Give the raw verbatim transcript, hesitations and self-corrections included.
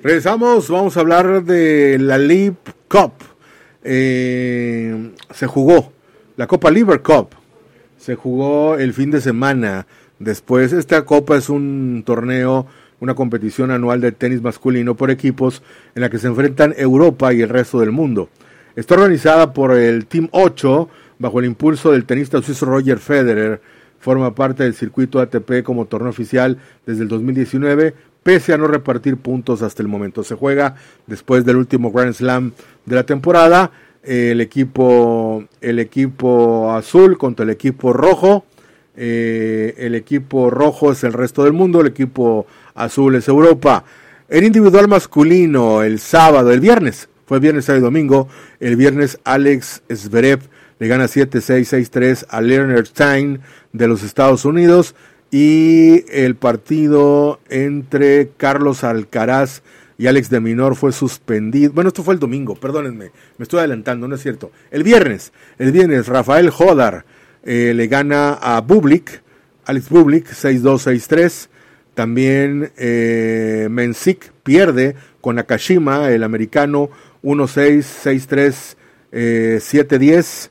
Regresamos, vamos a hablar de la League Cup. Eh, se jugó la Copa Lever Cup. Se jugó el fin de semana. Después, esta copa es un torneo, una competición anual de tenis masculino por equipos en la que se enfrentan Europa y el resto del mundo. Está organizada por el Team ocho bajo el impulso del tenista suizo Roger Federer. Forma parte del circuito A T P como torneo oficial desde el dos mil diecinueve, pese a no repartir puntos hasta el momento. Se juega después del último Grand Slam de la temporada. El equipo, el equipo azul contra el equipo rojo. Eh, el equipo rojo es el resto del mundo, el equipo azul es Europa. En individual masculino, el sábado, el viernes, fue viernes, sábado y domingo. El viernes Alex Zverev le gana siete seis, seis tres a Lerner Stein de los Estados Unidos. Y el partido entre Carlos Alcaraz y Alex de Minaur fue suspendido. Bueno, esto fue el domingo, perdónenme, me estoy adelantando, no es cierto. El viernes, el viernes Rafael Hodar eh, le gana a Bublik, Alex Bublik, seis dos, seis tres. También eh, Mensik pierde con Nakashima, el americano, uno seis, seis tres, eh, siete diez.